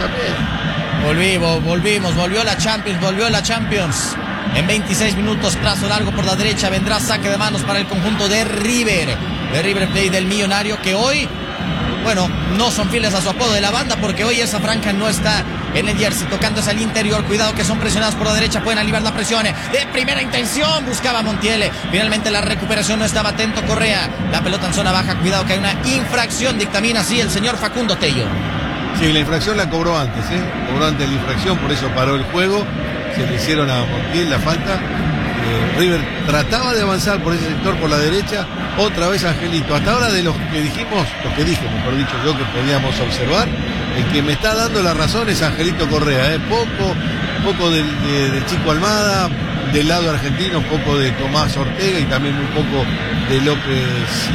también. Volvió la Champions. En 26 minutos, trazo largo por la derecha, vendrá saque de manos para el conjunto de River Plate del Millonario, que hoy, bueno, no son fieles a su apodo de la banda, porque hoy esa franja no está en el jersey, tocándose al interior. Cuidado que son presionados por la derecha, pueden aliviar la presión. De primera intención buscaba Montiel, finalmente la recuperación, no estaba atento Correa. La pelota en zona baja, cuidado que hay una infracción, dictamina así el señor Facundo Tello. Sí, la infracción la cobró antes, cobró antes la infracción, por eso paró el juego. Se le hicieron a Montiel la falta. River trataba de avanzar por ese sector, por la derecha. Otra vez Angelito. Hasta ahora de los que dije, mejor dicho yo, que podíamos observar, el que me está dando la razón es Angelito Correa. Poco del Chico Almada, del lado argentino, poco de Tomás Ortega y también un poco de López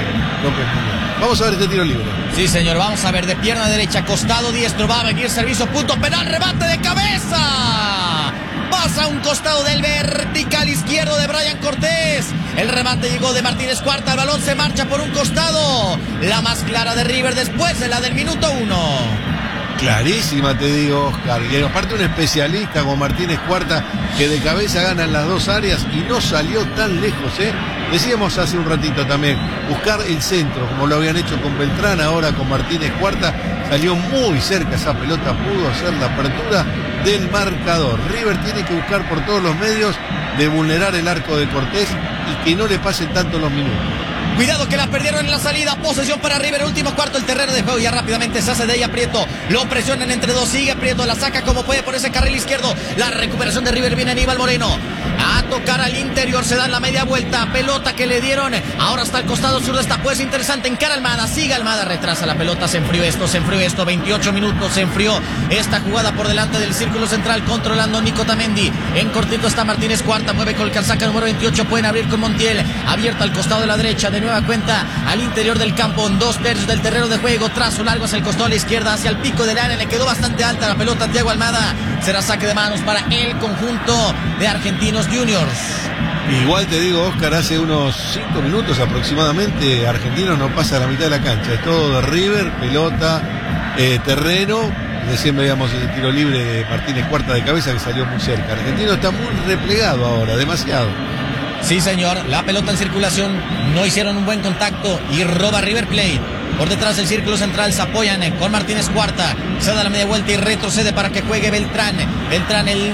Muñoz. Vamos a ver este tiro libre. Sí, señor, vamos a ver, de pierna derecha, costado diestro, va a venir servicio, punto penal, rebate de cabeza. pasa a un costado del vertical izquierdo de Brian Cortés. El remate llegó de Martínez Cuarta, el balón se marcha por un costado. La más clara de River después de la del minuto 1. Clarísima, te digo, Oscar. Y aparte un especialista como Martínez Cuarta, que de cabeza gana en las dos áreas y no salió tan lejos, ¿eh? Decíamos hace un ratito también, buscar el centro, como lo habían hecho con Beltrán, ahora con Martínez Cuarta, salió muy cerca esa pelota, pudo hacer la apertura del marcador. River tiene que buscar por todos los medios de vulnerar el arco de Cortés y que no le pasen tanto los minutos. Cuidado que la perdieron en la salida. Posesión para River. Último cuarto el terreno de juego. Ya rápidamente se hace de ella Prieto. Lo presionan entre dos. Sigue Prieto. La saca como puede por ese carril izquierdo. La recuperación de River. Viene Aníbal Moreno a tocar al interior. Se dan la media vuelta. Pelota que le dieron. Ahora está al costado sur de esta. Pues interesante. Encara Almada. Sigue Almada. Retrasa la pelota. Se enfrió esto. 28 minutos. Se enfrió esta jugada por delante del círculo central. Controlando Nico Tamendi. En cortito está Martínez Cuarta. Mueve con el casaca número 28. Pueden abrir con Montiel. Abierta al costado de la derecha. De nueva cuenta al interior del campo, en 2/3 del terreno de juego, trazo largo hacia el costado a la izquierda, hacia el pico del área, le quedó bastante alta la pelota a Thiago Almada. Será saque de manos para el conjunto de Argentinos Juniors. Igual te digo, Oscar, hace unos 5 minutos aproximadamente Argentinos no pasa a la mitad de la cancha, es todo de River, pelota, terreno. Recién veíamos el tiro libre de Martínez Cuarta de cabeza que salió muy cerca. Argentino está muy replegado ahora, demasiado. Sí, señor, la pelota en circulación, no hicieron un buen contacto y roba River Plate. Por detrás del círculo central se apoyan con Martínez Cuarta, se da la media vuelta y retrocede para que juegue Beltrán. Beltrán, el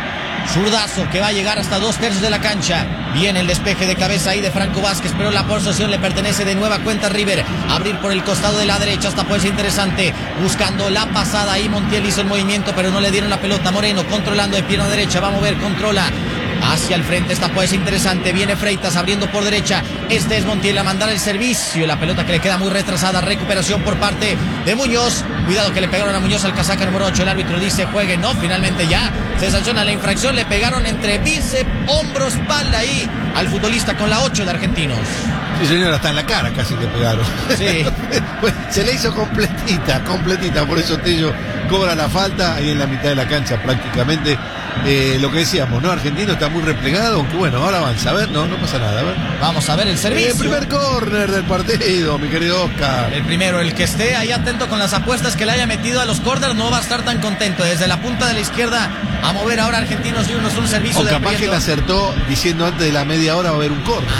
zurdazo que va a llegar hasta 2/3 de la cancha. Viene el despeje de cabeza ahí de Franco Vázquez, pero la posesión le pertenece de nueva cuenta a River. Abrir por el costado de la derecha, hasta puede ser interesante. Buscando la pasada ahí, Montiel hizo el movimiento, pero no le dieron la pelota. Moreno controlando de pierna derecha, va a mover, controla. Hacia el frente, esta puede ser interesante. Viene Freitas abriendo por derecha. Este es Montiel a mandar el servicio. La pelota que le queda muy retrasada. Recuperación por parte de Muñoz. Cuidado que le pegaron a Muñoz al casaca número 8. El árbitro dice juegue. No, finalmente ya se sanciona la infracción. Le pegaron entre bíceps, hombro, espalda ahí al futbolista con la 8 de Argentinos. Sí, señor, hasta en la cara casi le pegaron. Sí. Se le hizo completita. Por eso Tello cobra la falta ahí en la mitad de la cancha prácticamente. Lo que decíamos, ¿no? Argentino está muy replegado, aunque bueno, ahora avanza. A ver, no pasa nada. A ver. Vamos a ver el servicio. El primer córner del partido, mi querido Oscar. El primero, el que esté ahí atento con las apuestas que le haya metido a los córners no va a estar tan contento. Desde la punta de la izquierda a mover ahora Argentinos Juniors un servicio de capaz que le acertó diciendo antes de la media hora va a haber un córner.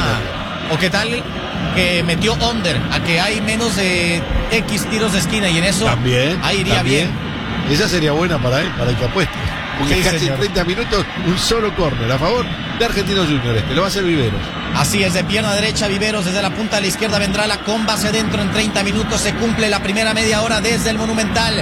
O qué tal que metió under a que hay menos de X tiros de esquina y en eso también, ahí iría bien. Esa sería buena para él, para el que apueste. Porque sí, casi señor. 30 minutos, un solo córner a favor de Argentinos Juniors, que lo va a hacer Viveros. Así es, de pierna derecha Viveros, desde la punta de la izquierda vendrá la comba hacia adentro. En 30 minutos se cumple la primera media hora desde el Monumental.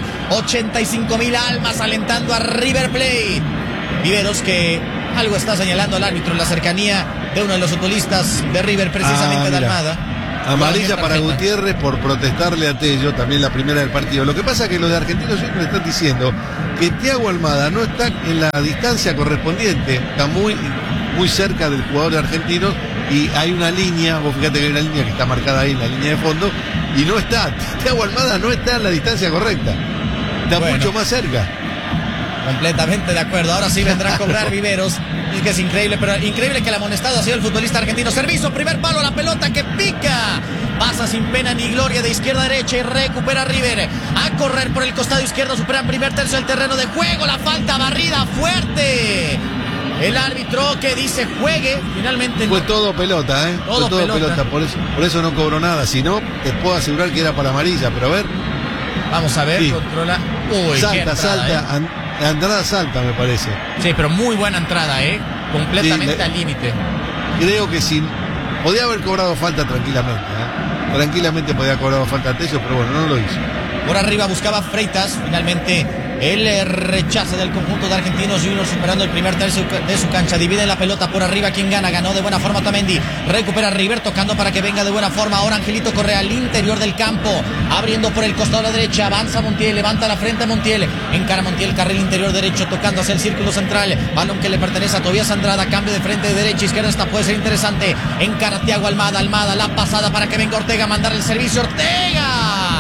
85,000 almas alentando a River Plate. Viveros que algo está señalando al árbitro en la cercanía de uno de los futbolistas de River, precisamente de Almada. Amarilla para Gutiérrez por protestarle a Tello, también la primera del partido. Lo que pasa es que los de Argentinos Juniors están diciendo que Thiago Almada no está en la distancia correspondiente, está muy cerca del jugador de Argentinos y hay una línea, vos fíjate que hay una línea que está marcada ahí en la línea de fondo y no está, Thiago Almada no está en la distancia correcta, está mucho más cerca. Completamente de acuerdo, ahora sí vendrá a cobrar Viveros. Y que es increíble, pero increíble que el amonestado ha sido el futbolista argentino. Servicio, primer palo, la pelota que pica. Pasa sin pena ni gloria de izquierda a derecha y recupera River. A correr por el costado izquierdo, superan primer tercio del terreno de juego. La falta barrida fuerte. El árbitro que dice juegue, finalmente fue todo pelota, todo pelota. Por eso no cobró nada. Si no, te puedo asegurar que era para amarilla, pero a ver. Vamos a ver, sí. Controla. Uy, salta. Entrada salta, me parece. Sí, pero muy buena entrada, completamente al límite. Creo que sí. Podía haber cobrado falta tranquilamente, Tranquilamente podía haber cobrado falta a Tello, pero bueno, no lo hizo. Por arriba buscaba Freitas, finalmente el rechazo del conjunto de Argentinos Juniors superando el primer tercio de su cancha. Divide la pelota por arriba. ¿Quién gana? Ganó de buena forma Tamendi. Recupera River tocando para que venga de buena forma. Ahora Angelito Correa al interior del campo. Abriendo por el costado de la derecha. Avanza Montiel. Levanta la frente a Montiel. Encara Montiel. Carril interior derecho. Tocando hacia el círculo central. Balón que le pertenece a Tobias Andrada. Cambio de frente de derecha a izquierda. Esta puede ser interesante. Encara Thiago Almada. Almada. La pasada para que venga Ortega a mandar el servicio. Ortega.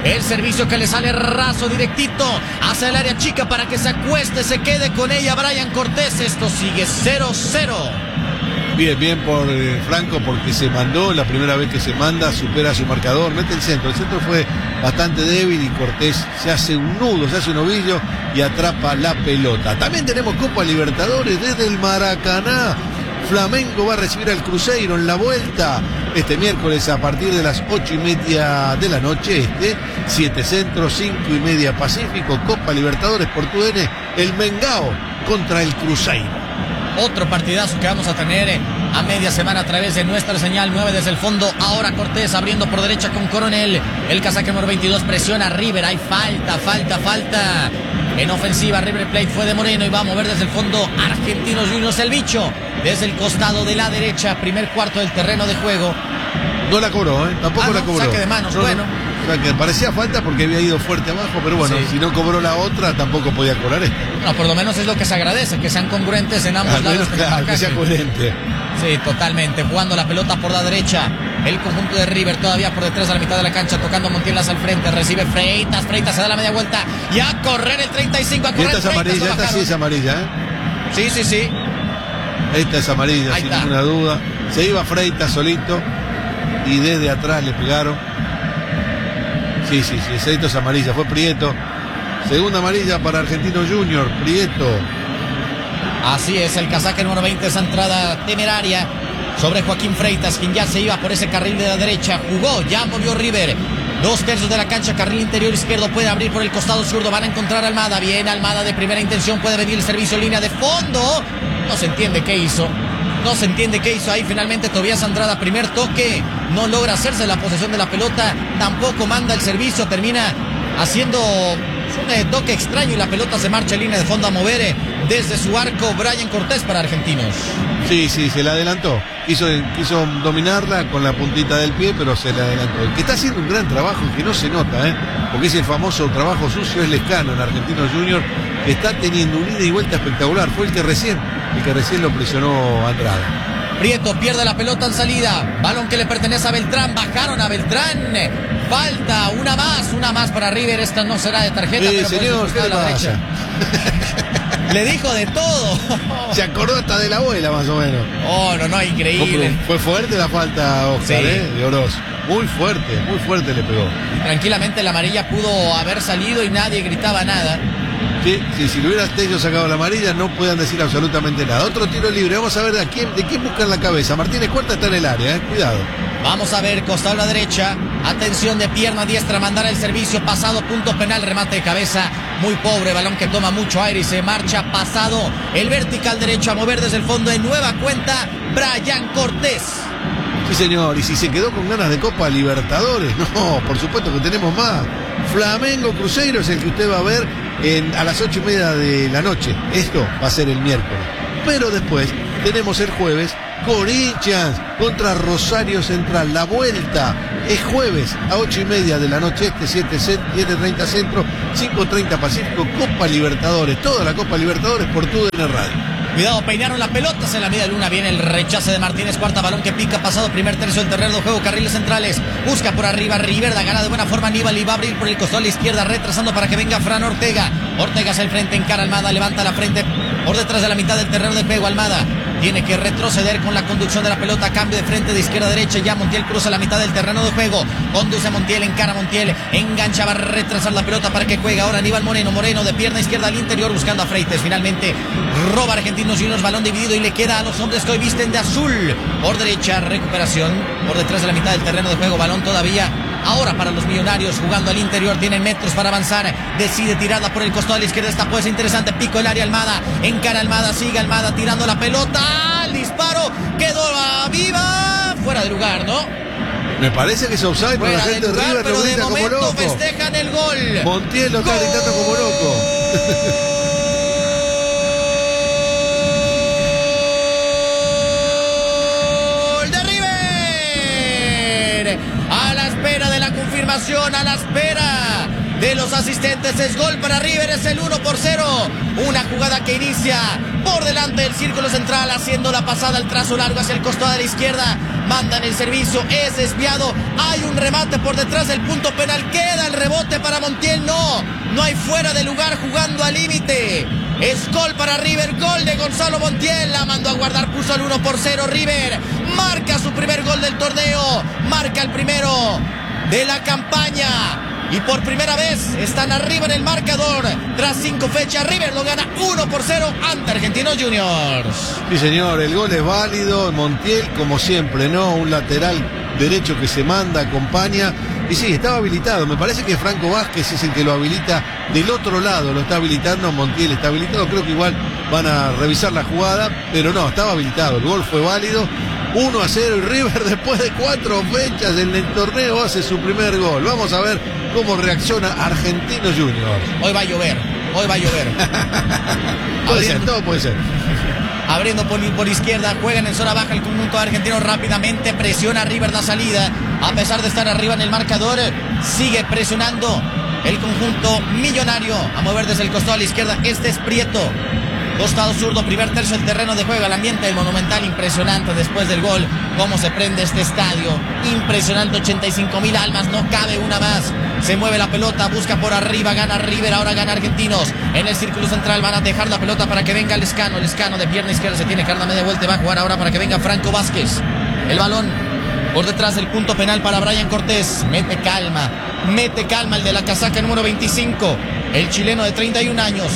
El servicio que le sale raso, directito hacia el área chica para que se acueste, se quede con ella Brian Cortés. Esto sigue 0-0. Bien por Franco, porque se mandó, la primera vez que se manda, supera su marcador, mete el centro fue bastante débil y Cortés se hace un nudo, se hace un ovillo y atrapa la pelota. También tenemos Copa Libertadores desde el Maracaná. Flamengo va a recibir al Cruzeiro en la vuelta este miércoles a partir de las 8:30 de la noche. 7 Centro, 5:30 Pacífico. Copa Libertadores por TUDN, el Mengao contra el Cruzeiro. Otro partidazo que vamos a tener a media semana a través de nuestra señal 9 desde el fondo. Ahora Cortés abriendo por derecha con Coronel. El casaque número 22 presiona a River. Hay falta. En ofensiva River Plate fue de Moreno y va a mover desde el fondo Argentinos Juniors. El bicho desde el costado de la derecha. Primer cuarto del terreno de juego. No la cobró, tampoco la cobró. Saque de manos, bueno. O sea, que parecía falta porque había ido fuerte abajo, pero bueno, sí. Si no cobró la otra, tampoco podía cobrar esta. No, por lo menos es lo que se agradece, que sean congruentes en ambos lados. Claro, que sea coherente. Sí, totalmente. Jugando la pelota por la derecha. El conjunto de River todavía por detrás de la mitad de la cancha, tocando Montiel hacia el frente. Recibe Freitas se da la media vuelta. Y a correr el 35, a correr. Esta es amarilla, esta sí es amarilla, Sí. Esta es amarilla, sin ninguna duda. Se iba Freitas solito y desde atrás le pegaron. Sí, esto es amarilla, fue Prieto. Segunda amarilla para Argentinos Juniors, Prieto. Así es, el casaque número 20, esa entrada temeraria sobre Joaquín Freitas, quien ya se iba por ese carril de la derecha. Jugó, ya movió River. 2/3 de la cancha, carril interior izquierdo, puede abrir por el costado zurdo, van a encontrar a Almada. Bien, Almada de primera intención, puede venir el servicio, línea de fondo. No se entiende qué hizo ahí. Finalmente Tobías Andrada, primer toque, no logra hacerse la posesión de la pelota, tampoco manda el servicio, termina haciendo un toque extraño y la pelota se marcha en línea de fondo a mover desde su arco Brian Cortés para Argentinos. Sí, se la adelantó, quiso dominarla con la puntita del pie, pero se la adelantó. El que está haciendo un gran trabajo y que no se nota, porque es el famoso trabajo sucio, es Lescano en Argentinos Juniors, que está teniendo un ida y vuelta espectacular. Fue el que recién lo presionó Andrada. Prieto pierde la pelota en salida, balón que le pertenece a Beltrán, bajaron a Beltrán, falta una más para River. Esta no será de tarjeta, pero señor, ¿qué le pasa? Le dijo de todo. Se acordó hasta de la abuela, más o menos. No, increíble. Fue fuerte la falta, Oscar, de Oroz. Muy fuerte le pegó. Tranquilamente la amarilla pudo haber salido y nadie gritaba nada. Sí, si le hubiera Tello sacado la amarilla, no puedan decir absolutamente nada. Otro tiro libre, vamos a ver de quién buscan la cabeza. Martínez Cuarta está en el área, cuidado. Vamos a ver, costado a la derecha, atención de pierna diestra, mandar el servicio, pasado, punto penal, remate de cabeza, muy pobre, balón que toma mucho aire y se marcha, pasado, el vertical derecho a mover desde el fondo de nueva cuenta, Brian Cortés. Sí, señor, y si se quedó con ganas de Copa Libertadores, no, por supuesto que tenemos más. Flamengo Cruzeiro es el que usted va a ver a las 8:30 de la noche. Esto va a ser el miércoles. Pero después tenemos el jueves Corinthians contra Rosario Central. La vuelta es jueves a 8:30 de la noche. 7:30 Centro, 5:30 Pacífico. Copa Libertadores. Toda la Copa Libertadores por TUDN Radio. Cuidado, peinaron la pelota, en la media luna viene el rechace de Martínez Cuarta, balón que pica, pasado primer tercio del terreno de juego, carriles centrales, busca por arriba, River, la gana de buena forma Aníbal y va a abrir por el costado a la izquierda, retrasando para que venga Fran Ortega hacia el frente, encara Almada, levanta la frente por detrás de la mitad del terreno de juego, Almada tiene que retroceder con la conducción de la pelota, cambio de frente de izquierda a derecha, ya Montiel cruza la mitad del terreno de juego, conduce Montiel, encara Montiel, engancha, va a retrasar la pelota para que juegue ahora Aníbal Moreno de pierna izquierda al interior buscando a Freites, finalmente roba Argentinos Juniors, balón dividido y le queda a los hombres que hoy visten de azul, por derecha, recuperación, por detrás de la mitad del terreno de juego, balón todavía ahora para los millonarios, jugando al interior, tienen metros para avanzar, decide tirarla por el costado a la izquierda, esta puede ser interesante, pico el área Almada, encara Almada, sigue Almada tirando la pelota, el disparo, quedó viva, fuera de lugar, ¿no? Me parece que es offside, pero la gente de River lo grita como loco. Festejan el gol. Montiel lo está gritando como loco. A la espera de la confirmación, a la espera de los asistentes. Es gol para River, es el 1-0. Una jugada que inicia por delante del círculo central, haciendo la pasada al trazo largo hacia el costado de la izquierda. Mandan el servicio, es desviado. Hay un remate por detrás del punto penal. Queda el rebote para Montiel. No hay fuera de lugar, jugando al límite. Es gol para River, gol de Gonzalo Montiel. La mandó a guardar, puso el 1-0. River marca su primer gol del torneo. Marca el primero de la campaña. Y por primera vez están arriba en el marcador. Tras 5 fechas, River lo gana 1-0 ante Argentinos Juniors. Sí, señor, el gol es válido. Montiel, como siempre, ¿no? Un lateral derecho que se manda, acompaña. Y sí, estaba habilitado. Me parece que Franco Vázquez es el que lo habilita del otro lado. Lo está habilitando, Montiel está habilitado. Creo que igual van a revisar la jugada, pero no, estaba habilitado. El gol fue válido. 1-0 y River, después de 4 fechas en el torneo, hace su primer gol. Vamos a ver cómo reacciona Argentinos Juniors. Hoy va a llover. Puede ser, todo puede ser. Abriendo por izquierda, juegan en zona baja el conjunto argentino rápidamente, presiona River la salida. A pesar de estar arriba en el marcador, sigue presionando el conjunto millonario. A mover desde el costado a la izquierda, este es Prieto. Costado zurdo, primer tercio del terreno de juego. El ambiente del Monumental impresionante después del gol. Cómo se prende este estadio. Impresionante, 85,000 almas, no cabe una más. Se mueve la pelota, busca por arriba, gana River, ahora gana Argentinos. En el círculo central van a dejar la pelota para que venga Lescano. Lescano de pierna izquierda, se tiene que dar la media vuelta y va a jugar ahora para que venga Franco Vázquez. El balón por detrás del punto penal para Brian Cortés. Mete calma el de la casaca número 25. El chileno de 31 años.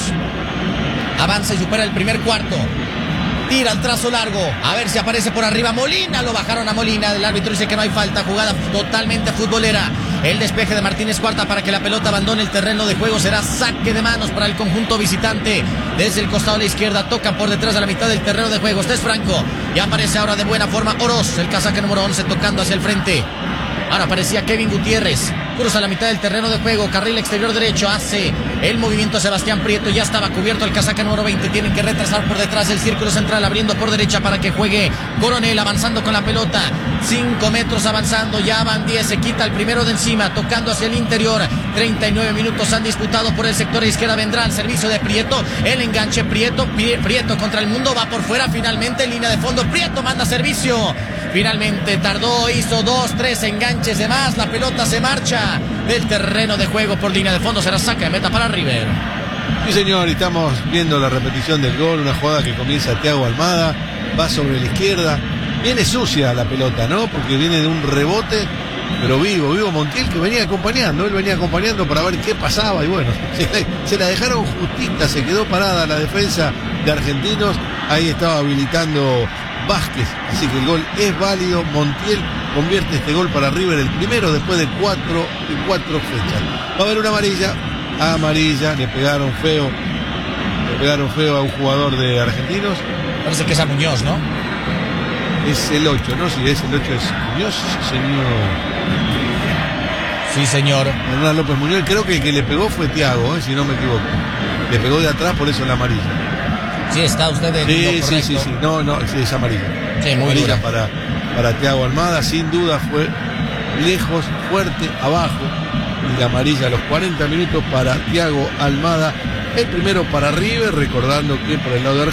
Avanza y supera el primer cuarto. Tira el trazo largo. A ver si aparece por arriba Molina. Lo bajaron a Molina. El árbitro dice que no hay falta. Jugada totalmente futbolera. El despeje de Martínez Cuarta para que la pelota abandone el terreno de juego. Será saque de manos para el conjunto visitante. Desde el costado de la izquierda. Tocan por detrás de la mitad del terreno de juego. Este es Franco. Y aparece ahora de buena forma Oroz. El casaca número 11 tocando hacia el frente. Ahora aparecía Kevin Gutiérrez. Cruza la mitad del terreno de juego. Carril exterior derecho. Hace el movimiento Sebastián Prieto. Ya estaba cubierto el casaca número 20. Tienen que retrasar por detrás el círculo central. Abriendo por derecha para que juegue Coronel. Avanzando con la pelota. 5 metros avanzando. Ya van 10. Se quita el primero de encima. Tocando hacia el interior. 39 minutos han disputado por el sector izquierda. Vendrá el servicio de Prieto. El enganche Prieto contra el mundo. Va por fuera finalmente en línea de fondo. Prieto manda servicio. Finalmente tardó, hizo 2, 3 enganches de más. La pelota se marcha del terreno de juego por línea de fondo. Será saque de meta para River. Sí, señor, estamos viendo la repetición del gol. Una jugada que comienza Thiago Almada. Va sobre la izquierda. Viene sucia la pelota, ¿no? Porque viene de un rebote. Pero vivo Montiel, que venía acompañando. Él venía acompañando para ver qué pasaba. Y bueno, se la dejaron justita. Se quedó parada la defensa de Argentinos. Ahí estaba habilitando Vázquez, así que el gol es válido. Montiel convierte este gol para River, el primero después de cuatro fechas. Va a haber una amarilla, le pegaron feo a un jugador de Argentinos. Parece que es a Muñoz, ¿no? Es el 8, ¿no? Si es el 8 es Muñoz, señor. Sí, señor. Hernán López Muñoz, creo que el que le pegó fue Thiago, si no me equivoco. Le pegó de atrás, por eso la amarilla. Sí, está usted en lo correcto. Sí. No, sí, es amarilla. Sí, muy amarilla dura. para Thiago Almada, sin duda fue lejos, fuerte, abajo. Y la amarilla a los 40 minutos para Thiago Almada. El primero para River, recordando que por el lado de